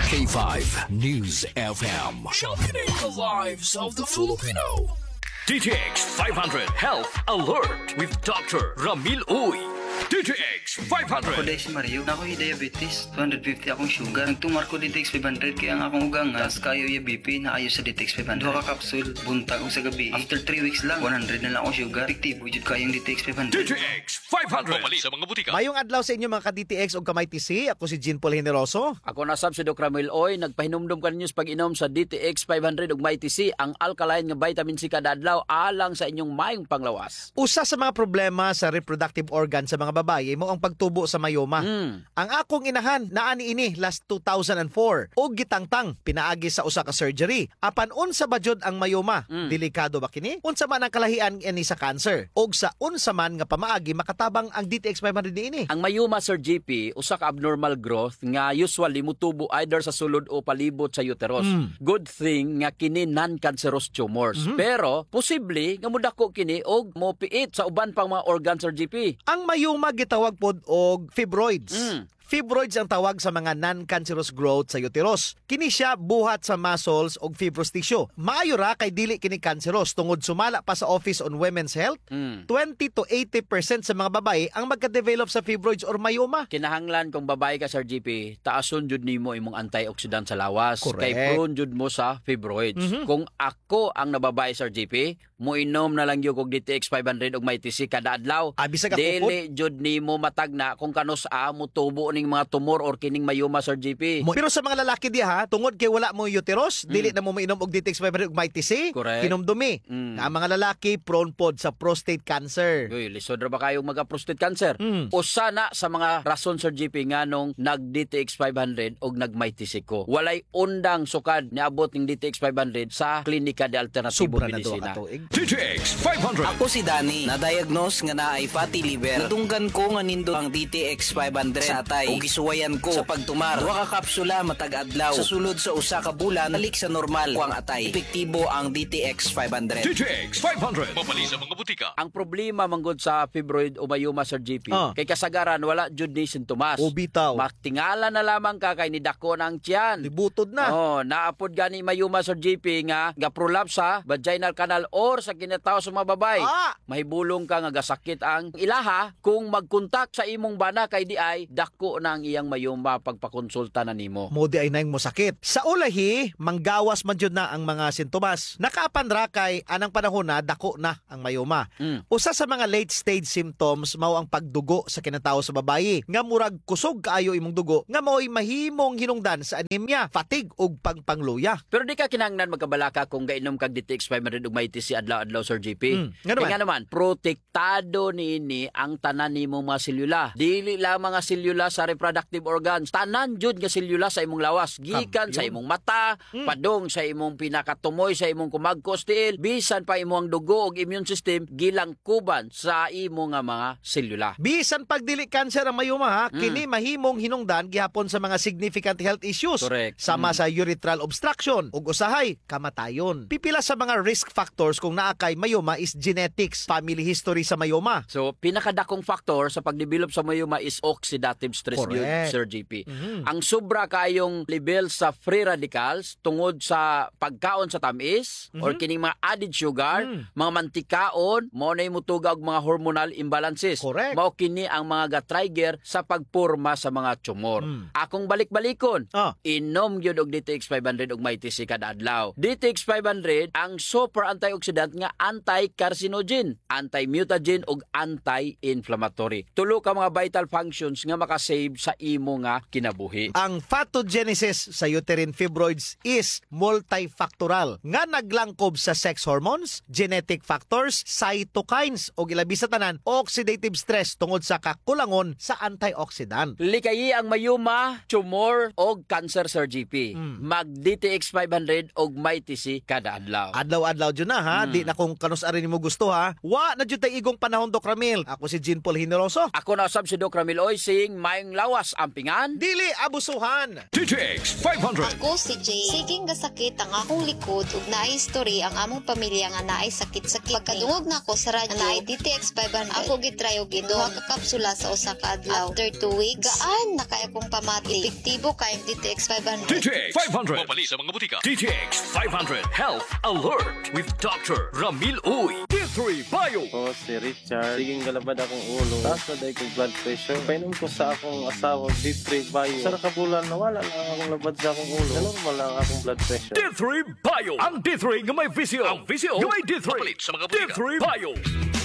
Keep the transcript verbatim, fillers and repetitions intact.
K five News F M. Sharpening the lives of the Filipino. D T X five hundred Health Alert with Doctor Ramil Uy. D T X five hundred. Ako dahil si Mario, na ako yung diabetes. two hundred fifty akong sugar. Nagtumar ko D T X five hundred, kaya nga akong ugangas, kayo yung B P na ayos sa D T X five hundred. Dua ka kapsul, buntag ko sa gabi. After three weeks lang, one hundred na lang akong sugar. Fiktibo, jud kayong D T X five hundred. D T X five hundred. Pumali sa mga butika. Mayong adlaw sa inyo mga ka-D T X o kamay T C. Ako si Jean Paul Generoso. Ako nasab si Doc Ramil Oy, nagpahinumdum ka ninyo sa pag-inom sa D T X five hundred ug May T C, ang alkaline nga vitamin C kada adlaw alang sa inyong mayong panglawas. Usa sa mga problema sa reproductive organ sa mga babaye mo ang pagtubo sa mayoma. Mm. Ang akong inahan naani ini last two thousand four og gitangtang pinaagi sa usa ka surgery. Apan unsa ba jud ang mayoma? Mm. Delikado ba kini? Unsa man ang kalahian ini sa cancer? Og sa unsa man nga pamaagi makatabang ang D T X five hundred niini? Ang mayuma, Sir G P, usa ka abnormal growth nga usually mutubo either sa sulod o palibot sa uterus. Mm. Good thing nga kini non-cancerous tumors. Mm-hmm. Pero posible nga mudako kini og mopiit sa uban pang mga organ, Sir G P. Ang mayoma gitawag pod og fibroids. Mm. Fibroids ang tawag sa mga non-cancerous growth sa uterus. Kini siya buhat sa muscles o fibrous tissue. Maayo ra kay dili kini cancerous tungod sumala pa sa Office on Women's Health. Mm. twenty to eighty percent sa mga babae ang magka-develop sa fibroids or mayoma. Kinahanglan kung babae ka, Sir G P, taason jud nimo imong antioxidant sa lawas. Correct. Kay prone jud mo sa fibroids. Mhm. Kung ako ang nababae, Sir G P, mo inom na lang yung D T X five hundred og May T C kada adlaw. Ah, bisag ako Dili jud nimo matagna kung kanus a mo tubo ning mga tumor or kining mayoma, Sir G P. Mo- Pero sa mga lalaki diha ha, tungod kay wala mo uterus, dili na mo mainom og D T X five hundred og May T C, Correct. kinumdumi. Mm. Na ang mga lalaki prone pod sa prostate cancer. Uy, lisod ra ba kayong magka-prostate cancer? Mm. Usa na sa mga rason, Sir G P, nga nung nag-D T X five hundred og nag-May T C ko. Walay undang sukad niabot ning D T X five hundred sa Klinika de Alternatibo Sobra na duha Medicina. ka tuig. D T X five hundred. Ako si Danny, na-diagnose nga na ay fatty liver. Nadunggan ko nga nindo ang D T X five hundred sa atay. Ug gisuwayan ko sa pagtumar. Duha ka kapsula matag adlaw. Sa sulod sa usa ka bulan, balik sa normal ko ang atay. Epektibo ang D T X five hundred. D T X five hundred. Pumali sa mga butika. Ang problema manggod sa fibroid o mayoma, Sir G P, Ah. kay kasagaran wala jud ni sintomas. O bitaw. Maktingala na lamang ka kay ni dako ng tiyan. Libutod na. Oh, naapod gani mayuma, Sir G P, nga gaprolapse sa vaginal canal or sa kinataw sa mga babay. Ah! Mahibulong ka nga gasakit ang ilaha kung magkontak sa imong bana kay di ay dako na ang iyang mayuma pagpakonsulta na nimo. Mo di ay nang mosakit. Sa ulahi, manggawas man jud na ang mga sintomas. Nakaapan ra kay anang panahon na dako na ang mayoma. Mm. Usa sa mga late stage symptoms mao ang pagdugo sa kinatawo sa babayi. Nga murag kusog kaayo imong dugo nga mao'y mahimong hinungdan sa anemia, fatigue ug pagpangluya. Pero di ka kinahanglan magkabalaka kung gainom kag D T X five hundred ug May T C adlaw-adlaw, Sir G P. Mm, nga naman. Kaya nga naman, protektado niini ang tanan nimo mga selula. Dili lang mga selula sa reproductive organs. Tanan jud nga selula sa imong lawas. Gikan sa imong mata, Mm. padong sa imong pinakatumoy, sa imong kumagkos tiil, bisan pa imong dugo ug immune system gilangkuban sa imong nga mga selula. Bisan pagdili cancer ang mayoma ha, kini mahimong hinungdan gihapon sa mga significant health issues. Correct. Sama sa urethral obstruction ug usahay kamatayon. Pipila sa mga risk factors kung naa kay mayoma is genetics, family history sa mayoma. So, pinakadakong factor sa pagdevelop sa mayoma is oxidative stress, Correct. yun, Sir G P. Mhm. Ang sobra kayong level sa free radicals tungod sa pagkaon sa tamis or kining mga added sugar, Mhm. mga mantikaon, mo na mutuga og mga hormonal imbalances. Correct. Mao kini ang mga ga-trigger sa pagporma sa mga tumor. Mm. Akong balik-balikon, Ah. inom gyud og D T X five hundred og May T C kada adlaw. D T X five hundred ang super antioxidant nga anti-carcinogen, anti-mutagen ug anti-inflammatory. Tulo ka mga vital functions nga makasave sa imo nga kinabuhi. Ang pathogenesis sa uterine fibroids is multifactorial nga naglangkob sa sex hormones, genetic factors, cytokines o ilabi sa tanan oxidative stress tungod sa kakulangon sa antioxidant. Likayi ang mayuma, tumor og cancer, Sir G P. Mm. Mag D T X five hundred og May T C kada adlaw. Adlaw-adlaw dyan na ha, Mm. D dili na kung kanus ari nimo gusto ha. Wa na jud tay igong panahon Doc Ramil. Ako si Jean Paul Generoso. Ako na usab si Doc Ramil Oy sing mayong lawas ampingan. Dili abusuhan. D T X five hundred. Ako si Jay. Siging gasakit ang akong likod ug naay history ang among pamilya nga naay sakit-sakit. Pagkadungog na ako sa radyo naay D T X five hundred. Ako gitry og giduha ka kapsula sa usa ka adlaw. After two weeks, gaan na kay akong pamati. Epektibo kay ang D T X five hundred. D T X five hundred. Mapali sa mga butika. D T X five hundred Health Alert with Doctor Ramil Uy. D three Bio. Ako si Richard. Siging galabad akong ulo. Taas na dahil kong blood pressure. Painom ko sa akong asawa, D three Bio. Sa nakabulan, nawala lang akong labad sa akong ulo. Normal lang akong blood pressure. D three Bio. Ang D three nga may visio. Ang visio nga may D three. Mapalit sa mga butika. D three Bio.